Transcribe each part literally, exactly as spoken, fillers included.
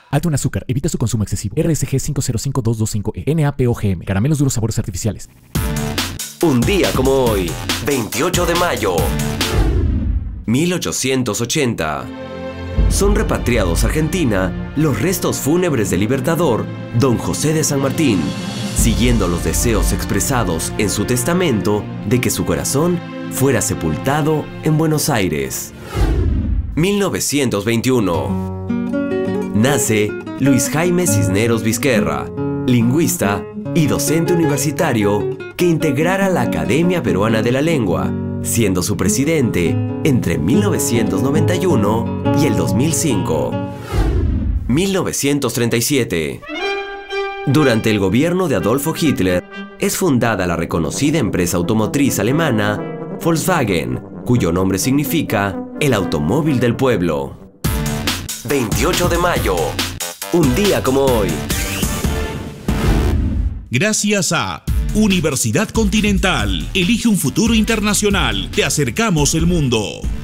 Alto en azúcar, evita su consumo excesivo. R S G cinco cero cinco dos dos cinco E, N A P O G M, caramelos duros sabores artificiales. Un día como hoy, veintiocho de mayo, mil ochocientos ochenta. Son repatriados a Argentina los restos fúnebres del libertador Don José de San Martín, siguiendo los deseos expresados en su testamento de que su corazón fuera sepultado en Buenos Aires. mil novecientos veintiuno. Nace Luis Jaime Cisneros Vizquerra, lingüista y docente universitario que integrara la Academia Peruana de la Lengua, siendo su presidente entre mil novecientos noventa y uno y el dos mil cinco. mil novecientos treinta y siete. Durante el gobierno de Adolfo Hitler, es fundada la reconocida empresa automotriz alemana Volkswagen, cuyo nombre significa el automóvil del pueblo. veintiocho de mayo, un día como hoy. Gracias a Universidad Continental. Elige un futuro internacional. Te acercamos el mundo.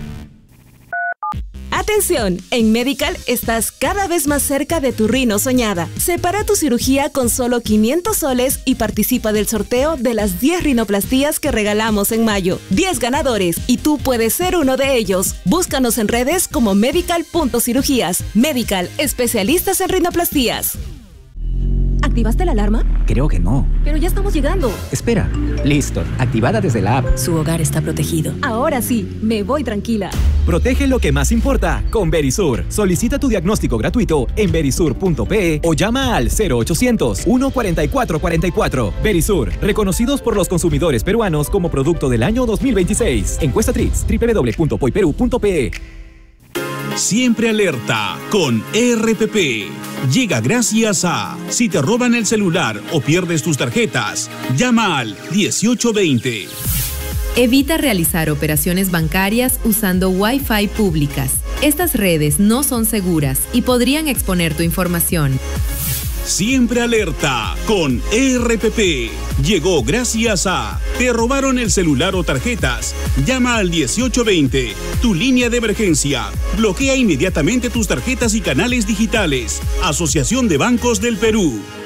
Atención, en Medical estás cada vez más cerca de tu rino soñada. Separa tu cirugía con solo quinientos soles y participa del sorteo de las diez rinoplastías que regalamos en mayo. diez ganadores y tú puedes ser uno de ellos. Búscanos en redes como medical punto cirugías. Medical, especialistas en rinoplastías. ¿Activaste la alarma? Creo que no. Pero ya estamos llegando. Espera. Listo. Activada desde la app. Su hogar está protegido. Ahora sí, me voy tranquila. Protege lo que más importa con Verisur. Solicita tu diagnóstico gratuito en verisur punto pe o llama al cero ochocientos, uno cuarenta y cuatro cuarenta y cuatro. Verisur, reconocidos por los consumidores peruanos como producto del año dos mil veintiséis. Encuesta Trix, doble u doble u doble u punto poiperu punto pe. Siempre alerta con R P P. Llega gracias a: si te roban el celular o pierdes tus tarjetas, llama al dieciocho veinte. Evita realizar operaciones bancarias usando Wi-Fi públicas. Estas redes no son seguras y podrían exponer tu información. Siempre alerta con R P P. Llegó gracias a: te robaron el celular o tarjetas. Llama al dieciocho veinte, tu línea de emergencia. Bloquea inmediatamente tus tarjetas y canales digitales. Asociación de Bancos del Perú.